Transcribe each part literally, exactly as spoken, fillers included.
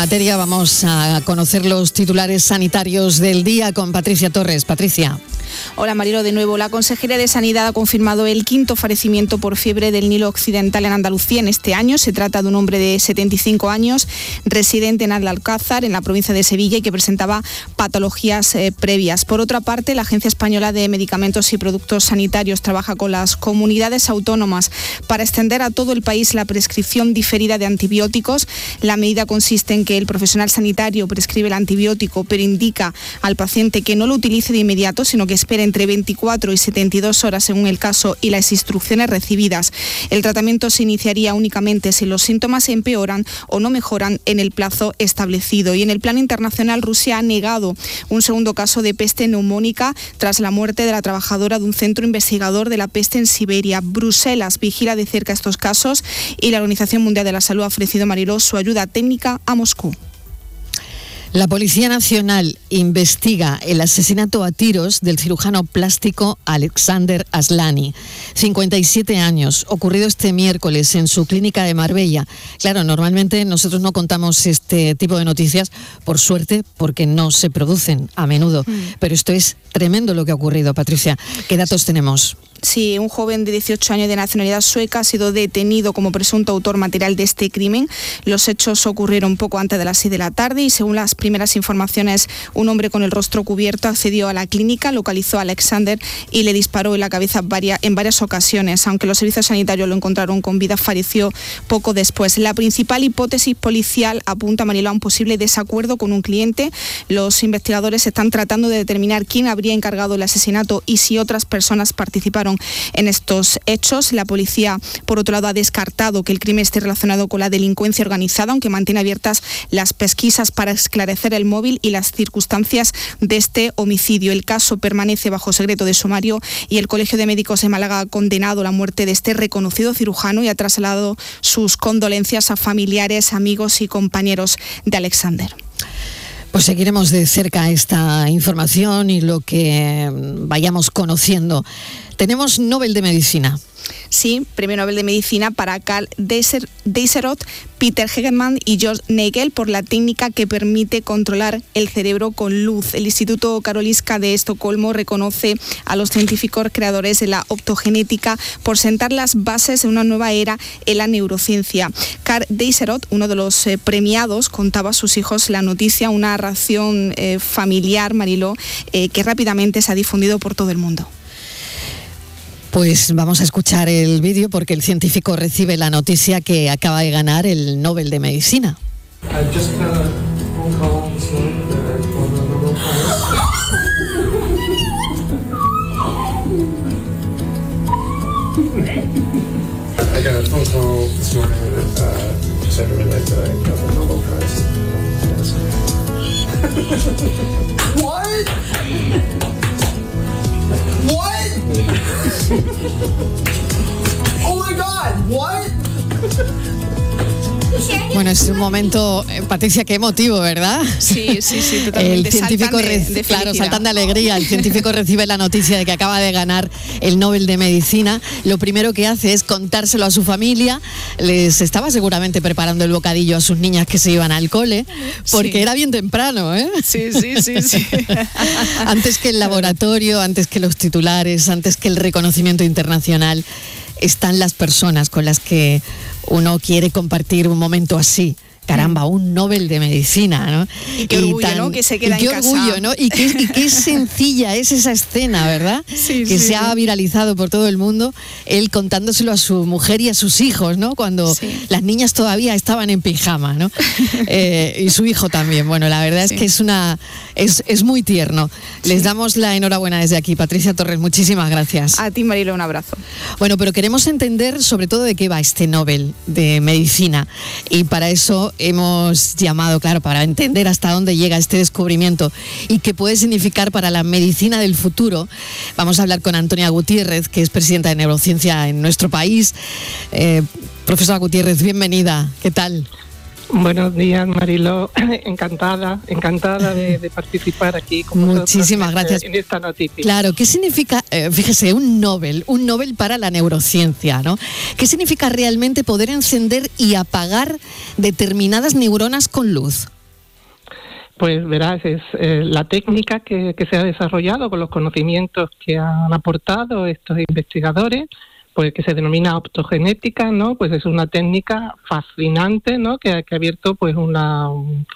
materia, vamos a conocer los titulares sanitarios del día con Patricia Torres. Patricia. Hola Marilo, de nuevo. La Consejería de Sanidad ha confirmado el quinto fallecimiento por fiebre del Nilo Occidental en Andalucía en este año. Se trata de un hombre de setenta y cinco años, residente en Alcázar, en la provincia de Sevilla, y que presentaba patologías eh, previas. Por otra parte, la Agencia Española de Medicamentos y Productos Sanitarios trabaja con las comunidades autónomas para extender a todo el país la prescripción diferida de antibióticos. La medida consiste en que el profesional sanitario prescribe el antibiótico, pero indica al paciente que no lo utilice de inmediato, sino que espera entre veinticuatro y setenta y dos horas según el caso y las instrucciones recibidas. El tratamiento se iniciaría únicamente si los síntomas empeoran o no mejoran en el plazo establecido. Y en el plano internacional, Rusia ha negado un segundo caso de peste neumónica tras la muerte de la trabajadora de un centro investigador de la peste en Siberia. Bruselas vigila de cerca estos casos y la Organización Mundial de la Salud ha ofrecido, Mariló, su ayuda técnica a Moscú. La Policía Nacional investiga el asesinato a tiros del cirujano plástico Alexander Aslani, cincuenta y siete años, ocurrido este miércoles en su clínica de Marbella. Claro, normalmente nosotros no contamos este tipo de noticias, por suerte, porque no se producen a menudo. Mm. Pero esto es tremendo lo que ha ocurrido, Patricia. ¿Qué datos tenemos? Sí, un joven de dieciocho años de nacionalidad sueca ha sido detenido como presunto autor material de este crimen. Los hechos ocurrieron poco antes de las seis de la tarde y según las primeras informaciones, un hombre con el rostro cubierto accedió a la clínica, localizó a Alexander y le disparó en la cabeza varias, en varias ocasiones. Aunque los servicios sanitarios lo encontraron con vida, falleció poco después. La principal hipótesis policial apunta, Mariló, a un posible desacuerdo con un cliente. Los investigadores están tratando de determinar quién habría encargado el asesinato y si otras personas participaron en estos hechos. La policía, por otro lado, ha descartado que el crimen esté relacionado con la delincuencia organizada, aunque mantiene abiertas las pesquisas para esclarecer el móvil y las circunstancias de este homicidio. El caso permanece bajo secreto de sumario y el Colegio de Médicos de Málaga ha condenado la muerte de este reconocido cirujano y ha trasladado sus condolencias a familiares, amigos y compañeros de Alexander. Pues seguiremos de cerca esta información y lo que vayamos conociendo. Tenemos Nobel de Medicina. Sí, Premio Nobel de Medicina para Karl Deisseroth, Peter Hegemann y George Nagel por la técnica que permite controlar el cerebro con luz. El Instituto Karolinska de Estocolmo reconoce a los científicos creadores de la optogenética por sentar las bases de una nueva era en la neurociencia. Karl Deisseroth, uno de los eh, premiados, contaba a sus hijos la noticia, una ración eh, familiar, Mariló, eh, que rápidamente se ha difundido por todo el mundo. Pues vamos a escuchar el vídeo porque el científico recibe la noticia que acaba de ganar el Nobel de Medicina. What? Oh my God, what? Bueno, es un momento, eh, Patricia, qué emotivo, ¿verdad? Sí, sí, sí, totalmente. El científico, saltan de, de claro, saltan de alegría. El científico recibe la noticia de que acaba de ganar el Nobel de Medicina. Lo primero que hace es contárselo a su familia. Les estaba seguramente preparando el bocadillo a sus niñas que se iban al cole, porque sí. Era bien temprano, ¿eh? Sí, sí, sí, sí. Antes que el laboratorio, antes que los titulares, antes que el reconocimiento internacional, están las personas con las que uno quiere compartir un momento así. Caramba, un Nobel de Medicina, ¿no? Y qué orgullo, y tan, ¿no? Que se queda y qué en casa. orgullo, ¿no? Y qué, y qué sencilla es esa escena, ¿verdad? Sí, que sí. se ha viralizado por todo el mundo, él contándoselo a su mujer y a sus hijos, ¿no? Cuando sí. las niñas todavía estaban en pijama, ¿no? eh, y su hijo también. Bueno, la verdad sí. es que es una es, es muy tierno. Sí. Les damos la enhorabuena desde aquí. Patricia Torres, muchísimas gracias. A ti, Marilo, un abrazo. Bueno, pero queremos entender sobre todo de qué va este Nobel de Medicina. Y para eso hemos llamado, claro, para entender hasta dónde llega este descubrimiento y qué puede significar para la medicina del futuro. Vamos a hablar con Antonia Gutiérrez, que es presidenta de Neurociencia en nuestro país. Eh, profesora Gutiérrez, bienvenida. ¿Qué tal? Buenos días, Mariló. Encantada, encantada de, de participar aquí con Muchísimas gracias. En esta noticia. Claro, ¿qué significa, eh, fíjese, un Nobel, un Nobel para la neurociencia, ¿no? ¿Qué significa realmente poder encender y apagar determinadas neuronas con luz? pues verás, es eh, la técnica que, que se ha desarrollado con los conocimientos que han aportado estos investigadores, pues que se denomina optogenética, ¿no? Pues es una técnica fascinante, ¿no? Que, que ha abierto pues una,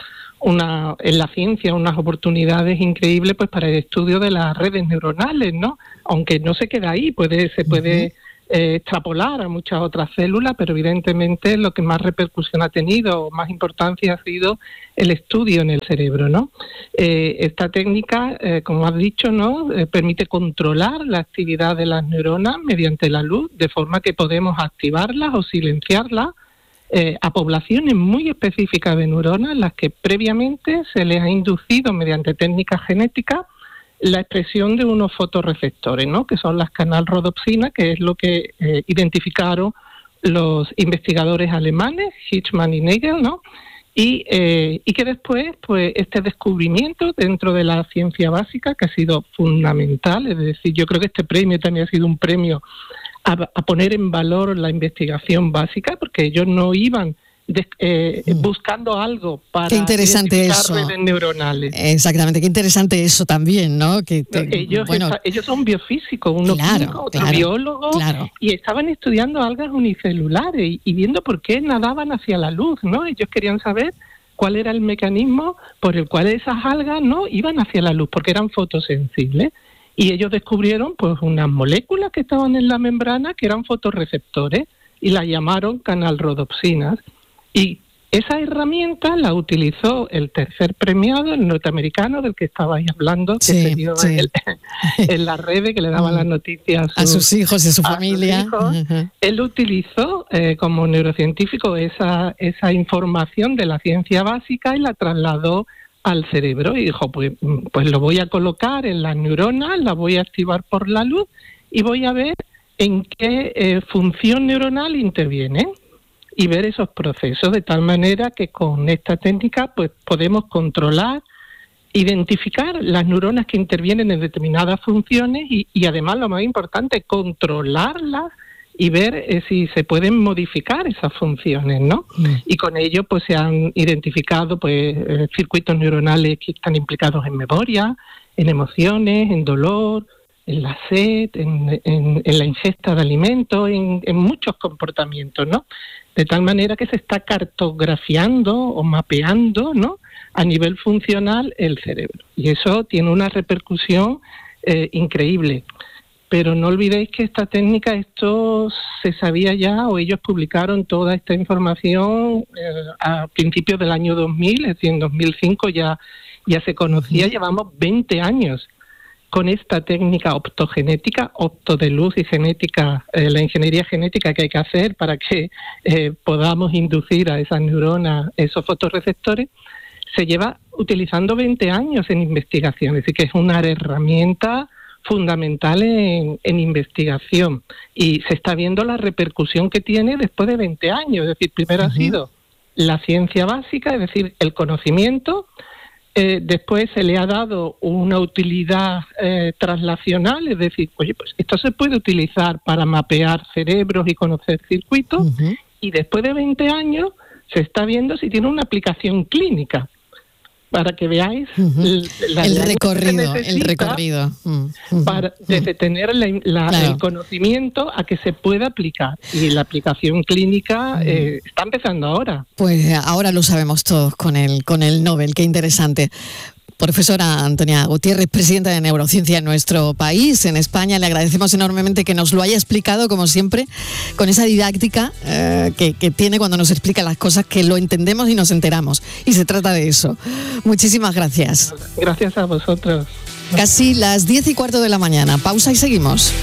una en la ciencia unas oportunidades increíbles pues para el estudio de las redes neuronales, ¿no? Aunque no se queda ahí, puede se puede uh-huh. Eh, extrapolar a muchas otras células, pero evidentemente lo que más repercusión ha tenido, o más importancia ha sido el estudio en el cerebro, ¿no? Eh, esta técnica, eh, como has dicho, ¿no? Eh, permite controlar la actividad de las neuronas mediante la luz, de forma que podemos activarlas o silenciarlas eh, a poblaciones muy específicas de neuronas, las que previamente se les ha inducido mediante técnicas genéticas la expresión de unos fotorreceptores, ¿no? Que son las canal-rodopsina, que es lo que eh, identificaron los investigadores alemanes, Hitchman y Nagel, ¿no? Y, eh, y que después, pues, este descubrimiento dentro de la ciencia básica, que ha sido fundamental, es decir, yo creo que este premio también ha sido un premio a, a poner en valor la investigación básica, porque ellos no iban De, eh, mm. buscando algo para qué interesante eso. redes neuronales. Exactamente, qué interesante eso también, ¿no? Que te, ellos, bueno, está, ellos son biofísicos, uno claro, químico, otro claro, biólogo, claro. Y estaban estudiando algas unicelulares y, y viendo por qué nadaban hacia la luz, ¿no? Ellos querían saber cuál era el mecanismo por el cual esas algas no iban hacia la luz, porque eran fotosensibles. Y ellos descubrieron pues unas moléculas que estaban en la membrana que eran fotorreceptores y las llamaron canal-rodopsinas. Y esa herramienta la utilizó el tercer premiado, el norteamericano del que estabais hablando, que sí, se dio sí. en, en las redes, que le daban las noticias a, su, a sus hijos y a su a familia. Uh-huh. Él utilizó eh, como neurocientífico esa, esa información de la ciencia básica y la trasladó al cerebro y dijo, pues, pues lo voy a colocar en las neuronas, la voy a activar por la luz y voy a ver en qué eh, función neuronal interviene. Y ver esos procesos de tal manera que con esta técnica pues podemos controlar, identificar las neuronas que intervienen en determinadas funciones y, y además lo más importante, controlarlas y ver eh, si se pueden modificar esas funciones, ¿no? Mm. Y con ello pues se han identificado pues eh, circuitos neuronales que están implicados en memoria, en emociones, en dolor, en la sed, en, en, en la ingesta de alimentos, en, en muchos comportamientos, ¿no? De tal manera que se está cartografiando o mapeando, ¿no?, a nivel funcional el cerebro. Y eso tiene una repercusión eh, increíble. Pero no olvidéis que esta técnica, esto se sabía ya, o ellos publicaron toda esta información eh, a principios del año dos mil, es decir, en dos mil cinco ya, ya se conocía, uh-huh. Llevamos veinte años con esta técnica optogenética, opto de luz y genética, eh, la ingeniería genética que hay que hacer para que eh, podamos inducir a esas neuronas esos fotorreceptores, se lleva utilizando veinte años en investigación, es decir, que es una herramienta fundamental en, en investigación y se está viendo la repercusión que tiene después de veinte años, es decir, primero uh-huh. ha sido la ciencia básica, es decir, el conocimiento. Eh, después se le ha dado una utilidad eh, translacional, es decir, oye, pues esto se puede utilizar para mapear cerebros y conocer circuitos, uh-huh. Y después de veinte años se está viendo si tiene una aplicación clínica, para que veáis uh-huh. el, la el recorrido, el recorrido. Uh-huh. Para, desde tener la, la, claro. el conocimiento a que se pueda aplicar. Y la aplicación clínica uh-huh. eh, está empezando ahora. Pues ahora lo sabemos todos con el, con el Nobel, qué interesante. Profesora Antonia Gutiérrez, presidenta de Neurociencia en nuestro país, en España, le agradecemos enormemente que nos lo haya explicado, como siempre, con esa didáctica eh, que, que tiene cuando nos explica las cosas, que lo entendemos y nos enteramos. Y se trata de eso. Muchísimas gracias. Gracias a vosotros. Casi las diez y cuarto de la mañana. Pausa y seguimos.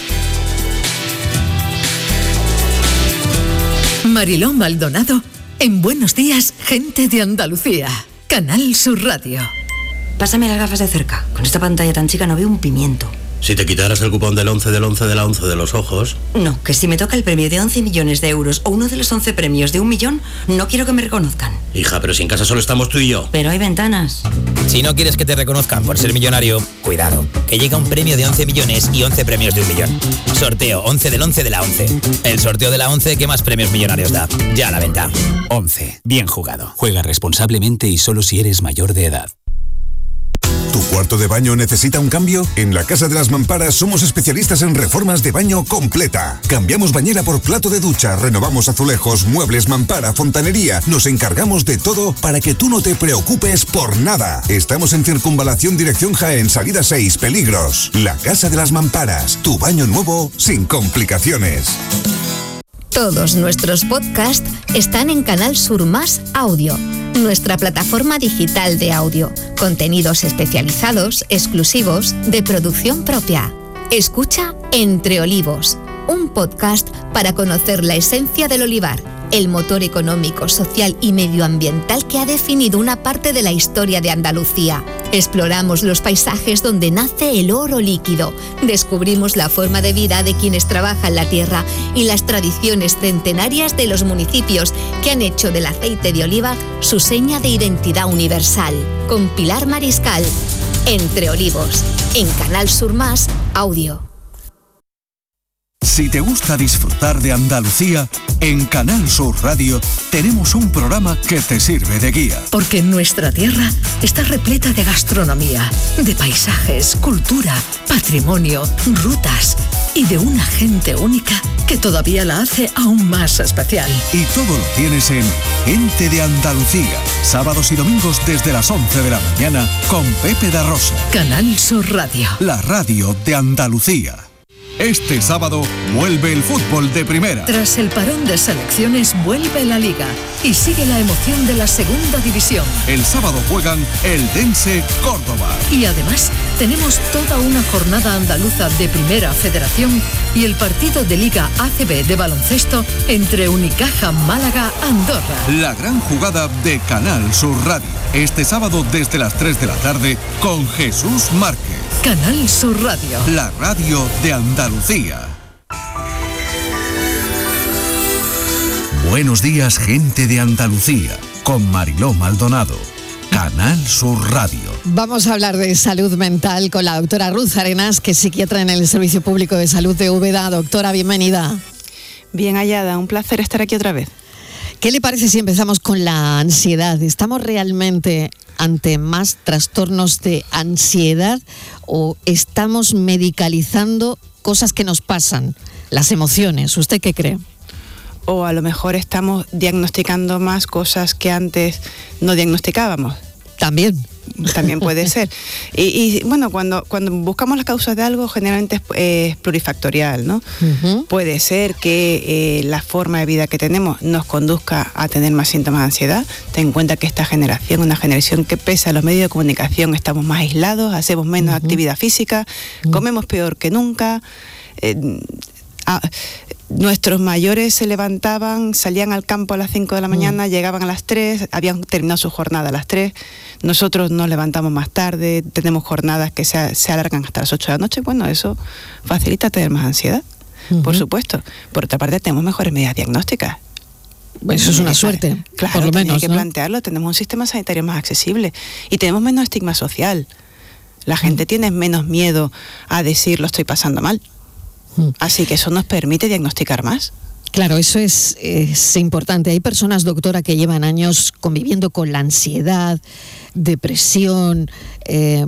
Mariló Maldonado, en Buenos Días, Gente de Andalucía. Canal Sur Radio. Pásame las gafas de cerca. Con esta pantalla tan chica no veo un pimiento. Si te quitaras el cupón del once del once de la once de los ojos... No, que si me toca el premio de once millones de euros o uno de los once premios de un millón, no quiero que me reconozcan. Hija, pero si en casa solo estamos tú y yo. Pero hay ventanas. Si no quieres que te reconozcan por ser millonario, cuidado, que llega un premio de once millones y once premios de un millón. Sorteo once del once de la once. El sorteo de la once que más premios millonarios da. Ya a la venta. once. Bien jugado. Juega responsablemente y solo si eres mayor de edad. ¿Tu cuarto de baño necesita un cambio? En la Casa de las Mamparas somos especialistas en reformas de baño completa. Cambiamos bañera por plato de ducha, renovamos azulejos, muebles, mampara, fontanería. Nos encargamos de todo para que tú no te preocupes por nada. Estamos en Circunvalación Dirección Jaén, salida seis, Peligros. La Casa de las Mamparas, tu baño nuevo sin complicaciones. Todos nuestros podcasts están en Canal Sur Más Audio, nuestra plataforma digital de audio. Contenidos especializados, exclusivos, de producción propia. Escucha Entre Olivos, un podcast para conocer la esencia del olivar, el motor económico, social y medioambiental que ha definido una parte de la historia de Andalucía. Exploramos los paisajes donde nace el oro líquido, descubrimos la forma de vida de quienes trabajan la tierra y las tradiciones centenarias de los municipios que han hecho del aceite de oliva su seña de identidad universal. Con Pilar Mariscal, Entre Olivos, en Canal Sur Más Audio. Si te gusta disfrutar de Andalucía, en Canal Sur Radio tenemos un programa que te sirve de guía. Porque nuestra tierra está repleta de gastronomía, de paisajes, cultura, patrimonio, rutas y de una gente única que todavía la hace aún más especial. Y todo lo tienes en Gente de Andalucía, sábados y domingos desde las once de la mañana con Pepe da Rosa. Canal Sur Radio. La radio de Andalucía. Este sábado vuelve el fútbol de primera. Tras el parón de selecciones vuelve la Liga y sigue la emoción de la segunda división. El sábado juegan el Dense Córdoba. Y además tenemos toda una jornada andaluza de Primera Federación y el partido de Liga A C B de baloncesto entre Unicaja Málaga Andorra. La gran jugada de Canal Sur Radio. Este sábado desde las tres de la tarde con Jesús Márquez. Canal Sur Radio. La radio de Andalucía. Buenos días, gente de Andalucía, con Mariló Maldonado. Canal Sur Radio. Vamos a hablar de salud mental con la doctora Ruth Arenas, que es psiquiatra en el Servicio Público de Salud de Úbeda. Doctora, bienvenida. Bien hallada, un placer estar aquí otra vez. ¿Qué le parece si empezamos con la ansiedad? ¿Estamos realmente ante más trastornos de ansiedad o estamos medicalizando cosas que nos pasan, las emociones? ¿Usted qué cree? O a lo mejor estamos diagnosticando más cosas que antes no diagnosticábamos. También. También puede ser. Y, y bueno, cuando, cuando buscamos las causas de algo, generalmente es, es plurifactorial, ¿no? Uh-huh. Puede ser que eh, la forma de vida que tenemos nos conduzca a tener más síntomas de ansiedad. Ten en cuenta que esta generación, una generación que pese a los medios de comunicación, estamos más aislados, hacemos menos uh-huh. actividad física, uh-huh. comemos peor que nunca. Eh, ah, Nuestros mayores se levantaban, salían al campo a las cinco de la mañana, mm. llegaban a las tres, habían terminado su jornada a las tres. Nosotros nos levantamos más tarde, tenemos jornadas que se, se alargan hasta las ocho de la noche. Bueno, eso facilita tener más ansiedad, uh-huh. por supuesto. Por otra parte, tenemos mejores medidas diagnósticas. Bueno, eso es una suerte, claro, por lo menos, hay que ¿no? plantearlo. Tenemos un sistema sanitario más accesible y tenemos menos estigma social. La gente mm. tiene menos miedo a decir lo estoy pasando mal. Así que eso nos permite diagnosticar más. Claro, eso es, es importante. Hay personas, doctora, que llevan años conviviendo con la ansiedad, depresión. Eh,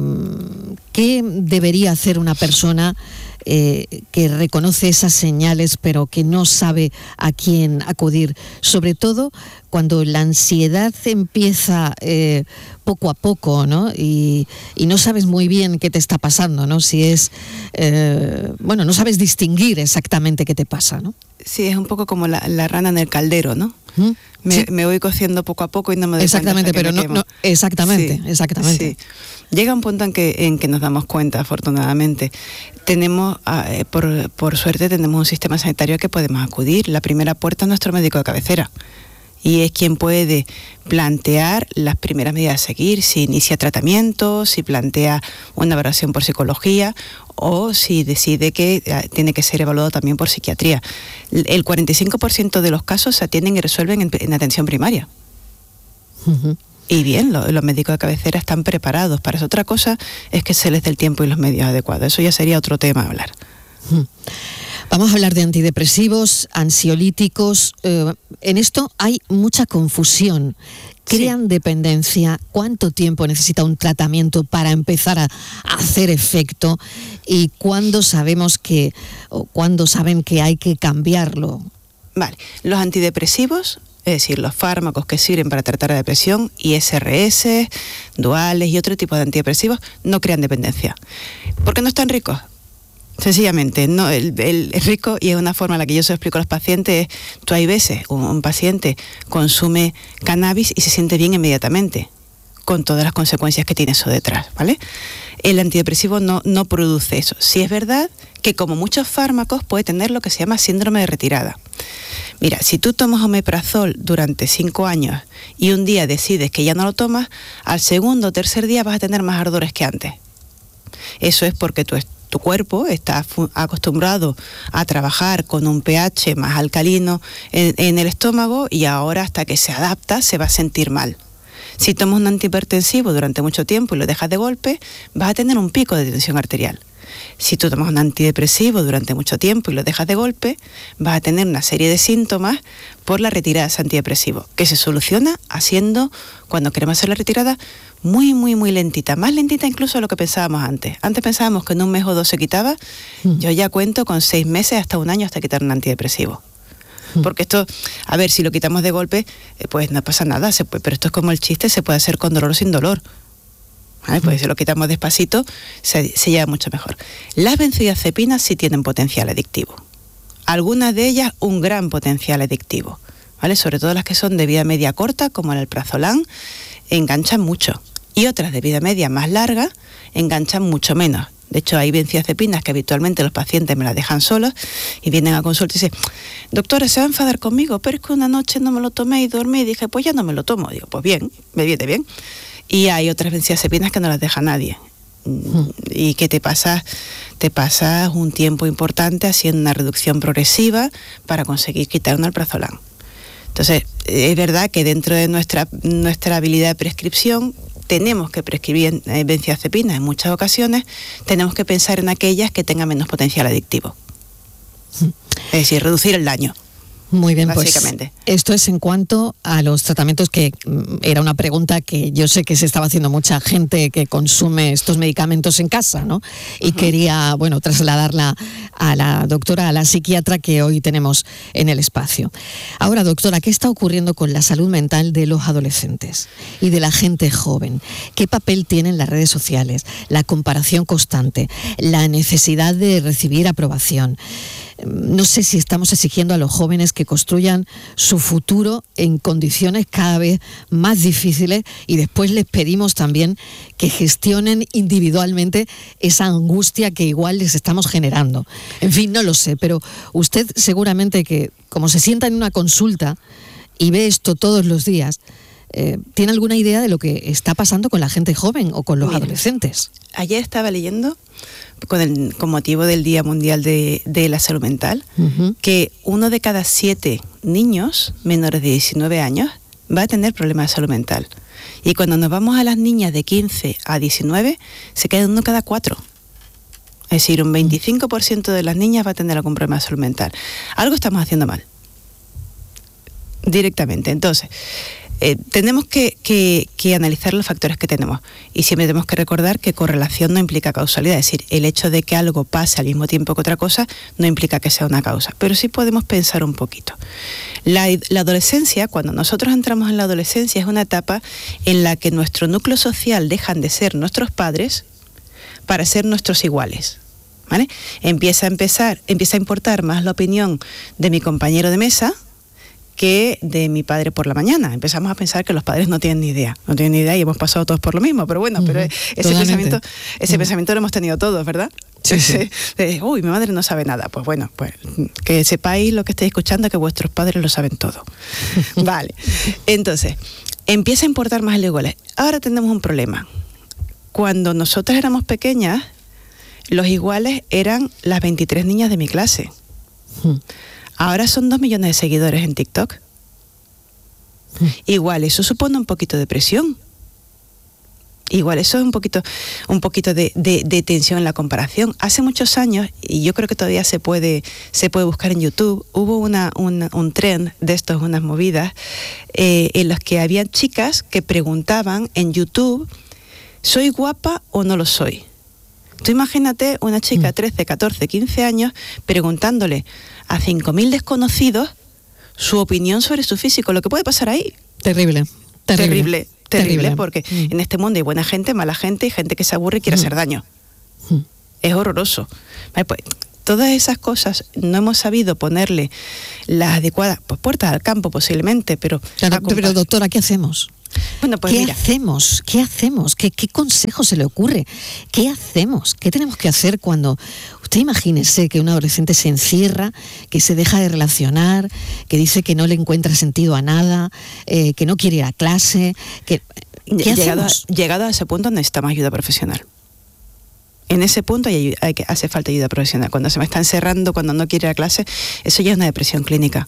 ¿Qué debería hacer una persona eh, que reconoce esas señales pero que no sabe a quién acudir? Sobre todo cuando la ansiedad empieza eh, poco a poco, ¿no? Y, y no sabes muy bien qué te está pasando, ¿no? Si es, eh, bueno, no sabes distinguir exactamente qué te pasa, ¿no? Sí, es un poco como la, la rana en el caldero, ¿no? ¿Mm? Me, sí. me voy cociendo poco a poco y no me doy exactamente, cuenta hasta pero que me no, no, exactamente, sí, exactamente. Sí. Llega un punto en que, en que nos damos cuenta, afortunadamente. Tenemos, eh, por, por suerte, tenemos un sistema sanitario al que podemos acudir. La primera puerta es nuestro médico de cabecera. Y es quien puede plantear las primeras medidas a seguir, si inicia tratamiento, si plantea una valoración por psicología o si decide que tiene que ser evaluado también por psiquiatría. El cuarenta y cinco por ciento de los casos se atienden y resuelven en, en atención primaria. Uh-huh. Y bien, lo, los médicos de cabecera están preparados para eso. Otra cosa es que se les dé el tiempo y los medios adecuados. Eso ya sería otro tema a hablar. Uh-huh. Vamos a hablar de antidepresivos, ansiolíticos. Eh, en esto hay mucha confusión. ¿Crean sí. dependencia? ¿Cuánto tiempo necesita un tratamiento para empezar a, a hacer efecto? ¿Y cuándo sabemos que, o cuándo saben que hay que cambiarlo? Vale, los antidepresivos, es decir, los fármacos que sirven para tratar la depresión, I S R S, duales y otro tipo de antidepresivos, no crean dependencia. ¿Por qué no están ricos? Sencillamente, no, el, el, el rico, y es una forma en la que yo se lo explico a los pacientes, es, tú hay veces, un, un paciente consume cannabis y se siente bien inmediatamente, con todas las consecuencias que tiene eso detrás, ¿vale? El antidepresivo no, no produce eso. Sí es verdad que, como muchos fármacos, puede tener lo que se llama síndrome de retirada. Mira, si tú tomas omeprazol durante cinco años y un día decides que ya no lo tomas, al segundo o tercer día vas a tener más ardores que antes. Eso es porque tu Tu cuerpo está acostumbrado a trabajar con un pH más alcalino en, en el estómago, y ahora, hasta que se adapta, se va a sentir mal. Si tomas un antihipertensivo durante mucho tiempo y lo dejas de golpe, vas a tener un pico de tensión arterial. Si tú tomas un antidepresivo durante mucho tiempo y lo dejas de golpe, vas a tener una serie de síntomas por la retirada de ese antidepresivo, que se soluciona haciendo, cuando queremos hacer la retirada, muy, muy, muy lentita, más lentita incluso de lo que pensábamos antes. Antes pensábamos que en un mes o dos se quitaba, mm. yo ya cuento con seis meses hasta un año hasta quitar un antidepresivo. Mm. Porque esto, a ver, si lo quitamos de golpe, eh, pues no pasa nada, se puede, pero esto es como el chiste, se puede hacer con dolor o sin dolor. ¿Vale? Pues si lo quitamos despacito, se, se lleva mucho mejor. Las benzodiazepinas sí tienen potencial adictivo. Algunas de ellas un gran potencial adictivo, ¿vale? Sobre todo las que son de vida media corta, como el alprazolam, enganchan mucho. Y otras de vida media más larga enganchan mucho menos. De hecho, hay benzodiazepinas que habitualmente los pacientes me las dejan solos y vienen a consulta y dicen: doctora, se va a enfadar conmigo, pero es que una noche no me lo tomé y dormí y dije, pues ya no me lo tomo. Digo, pues bien, me viene bien. Y hay otras benzodiazepinas que no las deja nadie. Mm. Y que te pasas, te pasas un tiempo importante haciendo una reducción progresiva para conseguir quitar un alprazolam. Entonces, es verdad que dentro de nuestra, nuestra habilidad de prescripción tenemos que prescribir benzodiazepinas en muchas ocasiones, tenemos que pensar en aquellas que tengan menos potencial adictivo. Es decir, reducir el daño. Muy bien, pues esto es en cuanto a los tratamientos, que era una pregunta que yo sé que se estaba haciendo mucha gente que consume estos medicamentos en casa, ¿no? Y uh-huh. quería, bueno, trasladarla a la doctora, a la psiquiatra que hoy tenemos en el espacio. Ahora, doctora, ¿qué está ocurriendo con la salud mental de los adolescentes y de la gente joven? ¿Qué papel tienen las redes sociales, la comparación constante, la necesidad de recibir aprobación? No sé si estamos exigiendo a los jóvenes que construyan su futuro en condiciones cada vez más difíciles, y después les pedimos también que gestionen individualmente esa angustia que igual les estamos generando. En fin, no lo sé, pero usted seguramente, que como se sienta en una consulta y ve esto todos los días, eh, ¿tiene alguna idea de lo que está pasando con la gente joven o con los Mira, adolescentes? Ayer estaba leyendo, con, el, con motivo del Día Mundial de, de la Salud Mental, uh-huh. que uno de cada siete niños menores de diecinueve años va a tener problemas de salud mental. Y cuando nos vamos a las niñas de quince a diecinueve, se queda uno cada cuatro. Es decir, un veinticinco por ciento de las niñas va a tener algún problema de salud mental. Algo estamos haciendo mal. Directamente. Entonces, Eh, tenemos que, que, que analizar los factores que tenemos, y siempre tenemos que recordar que correlación no implica causalidad. Es decir, el hecho de que algo pase al mismo tiempo que otra cosa no implica que sea una causa, pero sí podemos pensar un poquito. La, la adolescencia, cuando nosotros entramos en la adolescencia, es una etapa en la que nuestro núcleo social dejan de ser nuestros padres para ser nuestros iguales, ¿vale? Empieza a empezar, empieza a importar más la opinión de mi compañero de mesa que de mi padre por la mañana. Empezamos a pensar que los padres no tienen ni idea, no tienen ni idea, y hemos pasado todos por lo mismo, pero bueno, uh-huh. pero ese pensamiento, ese uh-huh. pensamiento lo hemos tenido todos, ¿verdad? Sí, sí. De, uy, mi madre no sabe nada. Pues bueno, pues que sepáis, lo que estáis escuchando, que vuestros padres lo saben todo. Vale. Entonces, empieza a importar más el igual. Ahora tenemos un problema. Cuando nosotras éramos pequeñas, los iguales eran las veintitrés niñas de mi clase. Uh-huh. Ahora son dos millones de seguidores en TikTok. Mm. Igual, eso supone un poquito de presión. Igual, eso es un poquito, un poquito de, de, de tensión en la comparación. Hace muchos años, y yo creo que todavía se puede, se puede buscar en YouTube, hubo una, una, un trend de estos, unas movidas, eh, en las que había chicas que preguntaban en YouTube, ¿soy guapa o no lo soy? Tú imagínate una chica de trece, catorce, quince años preguntándole a cinco mil desconocidos su opinión sobre su físico. Lo que puede pasar ahí. Terrible. Terrible. Terrible. Terrible, Terrible. porque mm. en este mundo hay buena gente, mala gente y gente que se aburre y quiere mm. hacer daño. Mm. Es horroroso. Vale, pues, todas esas cosas no hemos sabido ponerle las adecuadas pues, puertas al campo posiblemente, pero... Claro, pero doctora, ¿qué hacemos? Bueno, pues ¿Qué mira. hacemos? ¿Qué hacemos? ¿Qué, ¿Qué consejo se le ocurre? ¿Qué hacemos? ¿Qué tenemos que hacer cuando... Usted imagínese que un adolescente se encierra, que se deja de relacionar, que dice que no le encuentra sentido a nada, eh, que no quiere ir a clase, que... ¿Qué llegado, hacemos? A, llegado a ese punto necesitamos ayuda profesional. En ese punto hay, hay que, hace falta ayuda profesional. Cuando se me está encerrando, cuando no quiere ir a clase, eso ya es una depresión clínica.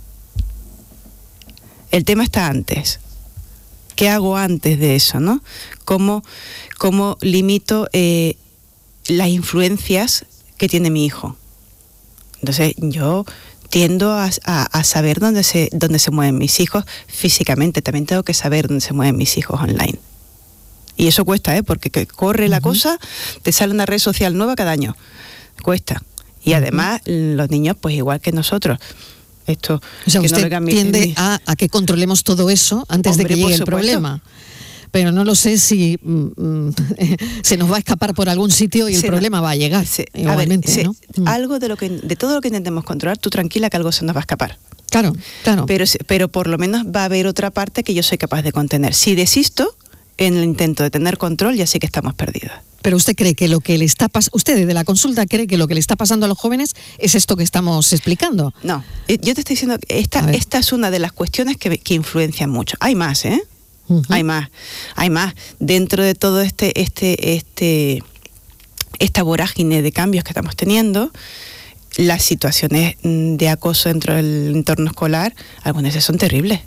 El tema está antes. ¿Qué hago antes de eso, no? ¿Cómo, cómo limito eh, las influencias que tiene mi hijo? Entonces yo tiendo a, a, a saber dónde se, dónde se mueven mis hijos físicamente. También tengo que saber dónde se mueven mis hijos online. Y eso cuesta, ¿eh? Porque que corre uh-huh. la cosa, te sale una red social nueva cada año. Cuesta. Y uh-huh. además los niños, pues igual que nosotros, esto... O sea, que usted no mi, tiende mi... A, a que controlemos todo eso antes Hombre, de que llegue el problema. Pero no lo sé si mm, se nos va a escapar por algún sitio y el se problema no, va a llegar se, igualmente, a ver, ¿no? se, algo de lo que de todo lo que intentemos controlar, tú tranquila que algo se nos va a escapar. Claro, claro. Pero, pero por lo menos va a haber otra parte que yo soy capaz de contener. Si desisto en el intento de tener control, ya sé que estamos perdidos. Pero usted cree que lo que le está pasando, usted desde la consulta cree que lo que le está pasando a los jóvenes es esto que estamos explicando. No, yo te estoy diciendo que esta, esta es una de las cuestiones que, que influencian mucho. Hay más, ¿eh? Uh-huh. Hay más, hay más. Dentro de todo este, este, este, esta vorágine de cambios que estamos teniendo, las situaciones de acoso dentro del entorno escolar, algunas veces son terribles.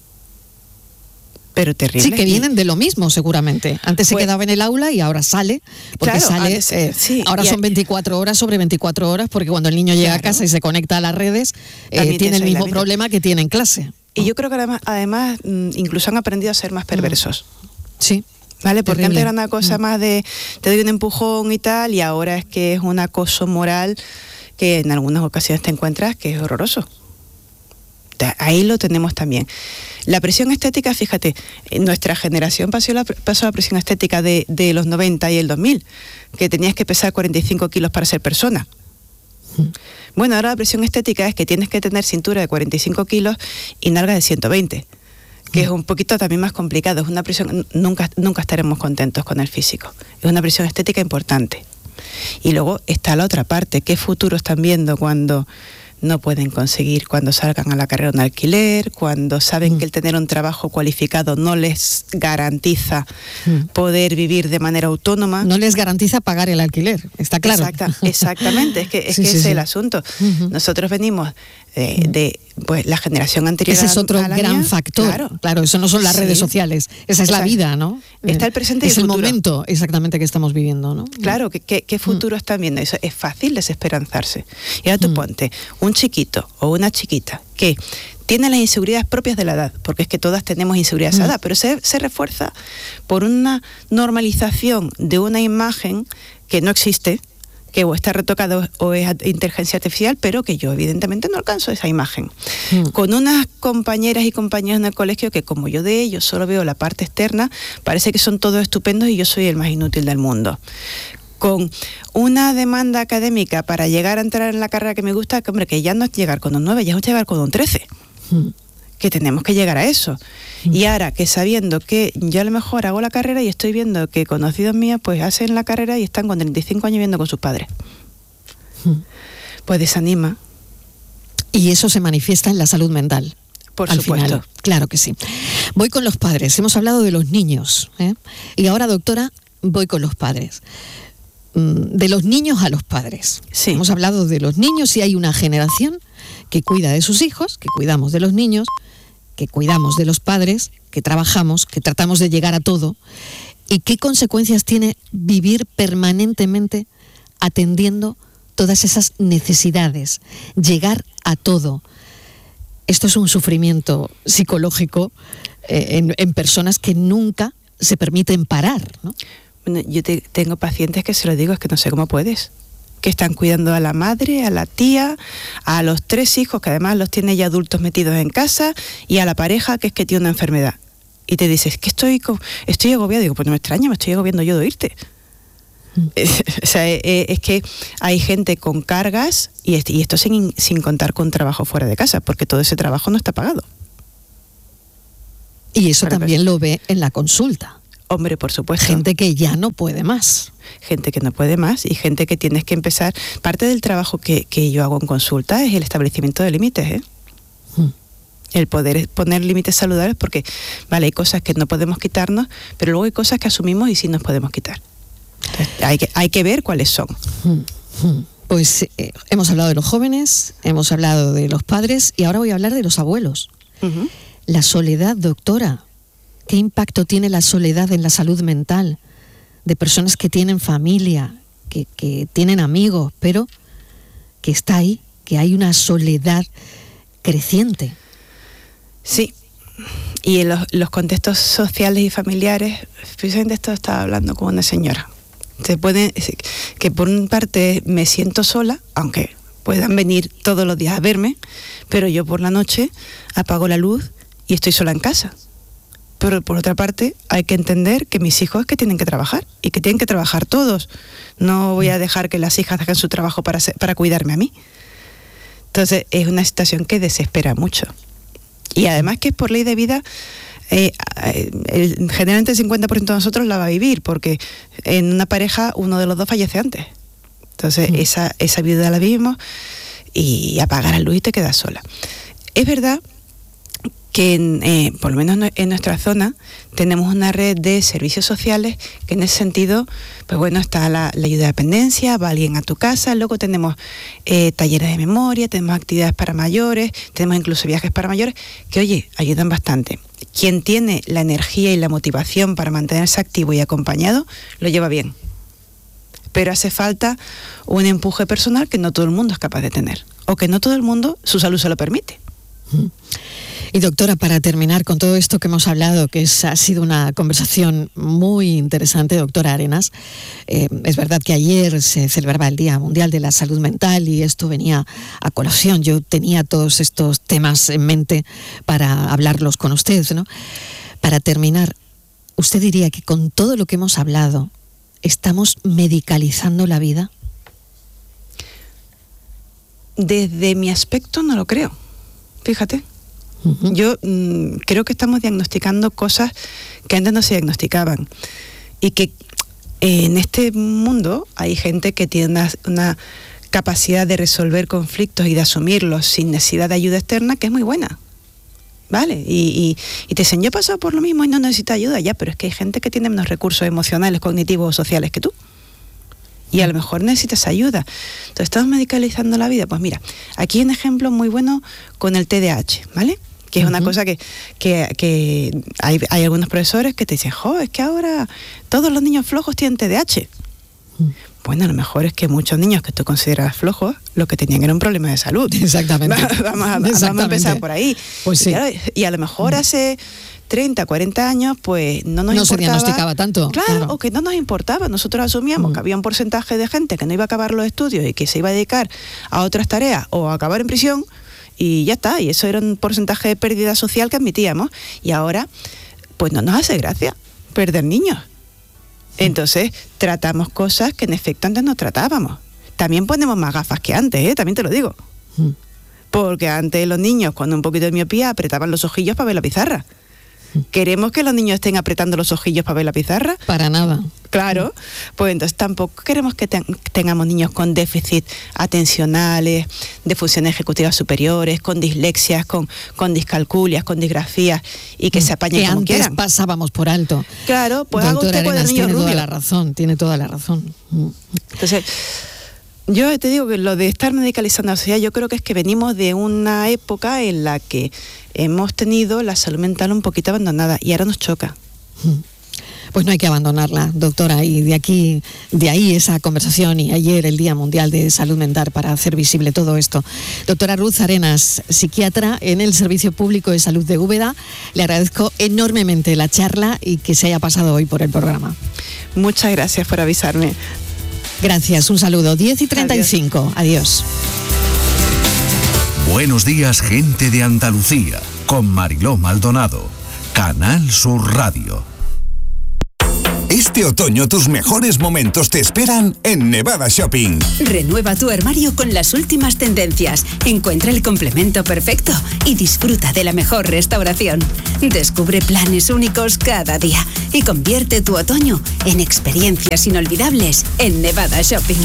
Pero terribles. Sí, que vienen de lo mismo seguramente. Antes pues, se quedaba en el aula y ahora sale, porque claro, sale, antes, eh, sí, ahora son veinticuatro horas sobre veinticuatro horas, porque cuando el niño llega claro. a casa y se conecta a las redes, eh, tiene el mismo problema que tiene en clase. Y yo creo que además, además incluso han aprendido a ser más perversos. Sí. ¿Vale? Porque terrible. Antes era una cosa mm. más de te doy un empujón y tal, y ahora es que es un acoso moral que en algunas ocasiones te encuentras que es horroroso. Ahí lo tenemos también. La presión estética, fíjate, nuestra generación pasó la, pasó la presión estética de, de los noventa y el dos mil, que tenías que pesar cuarenta y cinco kilos para ser persona. Bueno, ahora la presión estética es que tienes que tener cintura de cuarenta y cinco kilos y nalga de ciento veinte, que es un poquito también más complicado. Es una presión, nunca, nunca estaremos contentos con el físico. Es una presión estética importante. Y luego está la otra parte. ¿Qué futuro están viendo cuando no pueden conseguir, cuando salgan a la carrera un alquiler, cuando saben mm. que el tener un trabajo cualificado no les garantiza mm. poder vivir de manera autónoma? No les garantiza pagar el alquiler, está claro. Exacta, exactamente, es que, es sí, que sí, ese sí. es el asunto. Uh-huh. Nosotros venimos de, de pues, la generación anterior. Ese es otro a la gran mía. factor. Claro. claro, eso no son las sí. redes sociales, esa es Exacto. la vida, ¿no? Está el presente y es el futuro. futuro. Es el momento exactamente que estamos viviendo, ¿no? Claro, ¿qué, qué, qué futuro mm. están viendo? Eso es fácil desesperanzarse. Y ahora tú mm. ponte un chiquito o una chiquita que tiene las inseguridades propias de la edad, porque es que todas tenemos inseguridades mm. a esa edad, pero se, se refuerza por una normalización de una imagen que no existe, que o está retocado o es inteligencia artificial, pero que yo evidentemente no alcanzo esa imagen. Mm. Con unas compañeras y compañeros en el colegio que como yo de ellos solo veo la parte externa, parece que son todos estupendos y yo soy el más inútil del mundo. Con una demanda académica para llegar a entrar en la carrera que me gusta, que hombre, que ya no es llegar con un nueve, ya es llegar con un trece. Mm. Que tenemos que llegar a eso. Mm. Y ahora que sabiendo que yo a lo mejor hago la carrera y estoy viendo que conocidos míos pues hacen la carrera y están con treinta y cinco años viviendo con sus padres. Mm. Pues desanima. Y eso se manifiesta en la salud mental. Por al supuesto. Final. Claro que sí. Voy con los padres. Hemos hablado de los niños, ¿eh? Y ahora, doctora, voy con los padres. De los niños a los padres. Sí. Hemos hablado de los niños y hay una generación que cuida de sus hijos, que cuidamos de los niños, que cuidamos de los padres, que trabajamos, que tratamos de llegar a todo. ¿Y qué consecuencias tiene vivir permanentemente atendiendo todas esas necesidades? Llegar a todo. Esto es un sufrimiento psicológico eh, en, en personas que nunca se permiten parar, ¿no? Bueno, yo te, tengo pacientes que se lo digo, es que no sé cómo puedes. Que están cuidando a la madre, a la tía, a los tres hijos, que además los tiene ya adultos metidos en casa, y a la pareja, que es que tiene una enfermedad. Y te dices, que estoy, estoy agobiado. Digo, pues no me extraña, me estoy agobiando yo de oírte. Mm. O sea, es, es que hay gente con cargas, y, y esto sin, sin contar con trabajo fuera de casa, porque todo ese trabajo no está pagado. Y eso Para también lo ve en la consulta. Hombre, por supuesto. Gente que ya no puede más. Gente que no puede más y gente que tienes que empezar. Parte del trabajo que, que yo hago en consulta es el establecimiento de límites, ¿eh? Hmm. El poder poner límites saludables, porque, vale, hay cosas que no podemos quitarnos, pero luego hay cosas que asumimos y sí nos podemos quitar. Entonces, hay que, hay que ver cuáles son. Hmm. Hmm. Pues eh, hemos hablado de los jóvenes, hemos hablado de los padres y ahora voy a hablar de los abuelos. Uh-huh. La soledad, doctora. ¿Qué impacto tiene la soledad en la salud mental de personas que tienen familia, que, que tienen amigos, pero que está ahí, que hay una soledad creciente? Sí, y en los, los contextos sociales y familiares, precisamente esto estaba hablando con una señora. Se puede, que por una parte me siento sola, aunque puedan venir todos los días a verme, pero yo por la noche apago la luz y estoy sola en casa. Pero por otra parte hay que entender que mis hijos es que tienen que trabajar y que tienen que trabajar todos. No voy a dejar que las hijas hagan su trabajo para, para cuidarme a mí. Entonces es una situación que desespera mucho. Y además que es por ley de vida, eh, el, generalmente el cincuenta por ciento de nosotros la va a vivir, porque en una pareja uno de los dos fallece antes. Entonces mm. esa, esa vida la vivimos y apagar la luz y te quedas sola. Es verdad que en, eh, por lo menos en nuestra zona tenemos una red de servicios sociales que en ese sentido, pues bueno, está la, la ayuda de dependencia, va alguien a tu casa, luego tenemos eh, talleres de memoria, tenemos actividades para mayores, tenemos incluso viajes para mayores, que oye, ayudan bastante. Quien tiene la energía y la motivación para mantenerse activo y acompañado, lo lleva bien. Pero hace falta un empuje personal que no todo el mundo es capaz de tener, o que no todo el mundo su salud se lo permite. Mm. Y doctora, para terminar con todo esto que hemos hablado, que es, ha sido una conversación muy interesante, doctora Arenas, eh, es verdad que ayer se celebraba el Día Mundial de la Salud Mental y esto venía a colación. Yo tenía todos estos temas en mente para hablarlos con usted, ¿no? Para terminar, ¿usted diría que con todo lo que hemos hablado, estamos medicalizando la vida? Desde mi aspecto no lo creo, fíjate. Uh-huh. Yo mmm, creo que estamos diagnosticando cosas que antes no se diagnosticaban y que eh, en este mundo hay gente que tiene una, una capacidad de resolver conflictos y de asumirlos sin necesidad de ayuda externa que es muy buena, ¿vale? Y, y, y te dicen, yo he pasado por lo mismo y no necesito ayuda, ya, pero es que hay gente que tiene menos recursos emocionales, cognitivos o sociales que tú. Y a lo mejor necesitas ayuda. Entonces, ¿estamos medicalizando la vida? Pues mira, aquí hay un ejemplo muy bueno con el T D A H, ¿vale? Que es uh-huh. una cosa que, que, que hay, hay algunos profesores que te dicen, jo, es que ahora todos los niños flojos tienen T D A H. Uh-huh. Bueno, a lo mejor es que muchos niños que tú consideras flojos, lo que tenían era un problema de salud. Exactamente. vamos, a, Exactamente. vamos a empezar por ahí. Pues sí. Y a lo mejor uh-huh. hace treinta, cuarenta años, pues no nos no importaba. No se diagnosticaba tanto. Claro, claro, o que no nos importaba. Nosotros asumíamos mm. que había un porcentaje de gente que no iba a acabar los estudios y que se iba a dedicar a otras tareas o a acabar en prisión y ya está. Y eso era un porcentaje de pérdida social que admitíamos. Y ahora, pues no nos hace gracia perder niños. Entonces, tratamos cosas que en efecto antes no tratábamos. También ponemos más gafas que antes, ¿eh? También te lo digo. Mm. Porque antes los niños, con un poquito de miopía, apretaban los ojillos para ver la pizarra. ¿Queremos que los niños estén apretando los ojillos para ver la pizarra? Para nada. Claro, pues entonces tampoco queremos que ten, tengamos niños con déficit atencionales, de funciones ejecutivas superiores, con dislexias, con, con discalculias, con disgrafías y que mm, se apañen que como antes quieran. Pasábamos por alto. Claro, pues haga Doctora usted Arenas cuadernillo tiene rubio. toda la razón, tiene toda la razón. Entonces, yo te digo que lo de estar medicalizando la sociedad, yo creo que es que venimos de una época en la que hemos tenido la salud mental un poquito abandonada y ahora nos choca. pues no hay que abandonarla, doctora, y de aquí, de ahí esa conversación y ayer el Día Mundial de Salud Mental para hacer visible todo esto. Doctora Ruth Arenas, psiquiatra en el Servicio Público de Salud de Úbeda, le agradezco enormemente la charla y que se haya pasado hoy por el programa. Muchas gracias por avisarme. Gracias, un saludo. diez y treinta y cinco, adiós. Buenos días, gente de Andalucía, con Mariló Maldonado, Canal Sur Radio. Este otoño tus mejores momentos te esperan en Nevada Shopping. Renueva tu armario con las últimas tendencias, encuentra el complemento perfecto y disfruta de la mejor restauración. Descubre planes únicos cada día y convierte tu otoño en experiencias inolvidables en Nevada Shopping.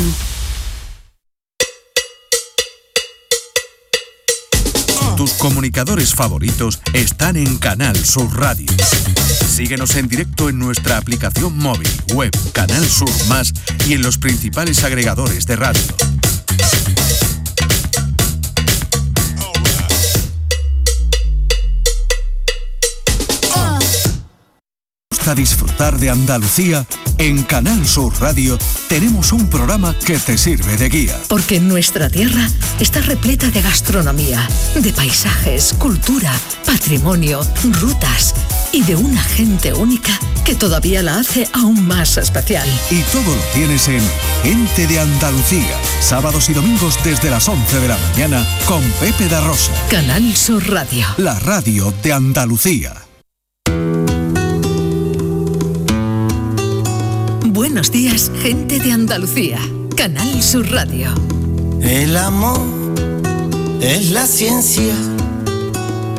Tus comunicadores favoritos están en Canal Sur Radio. Síguenos en directo en nuestra aplicación móvil, web, Canal Sur Más y en los principales agregadores de radio. A disfrutar de Andalucía, en Canal Sur Radio tenemos un programa que te sirve de guía. Porque nuestra tierra está repleta de gastronomía, de paisajes, cultura, patrimonio, rutas y de una gente única que todavía la hace aún más especial. Y todo lo tienes en Gente de Andalucía, sábados y domingos desde las once de la mañana con Pepe da Rosa. Canal Sur Radio. La radio de Andalucía. Buenos días, gente de Andalucía. Canal Sur Radio. El amor es la ciencia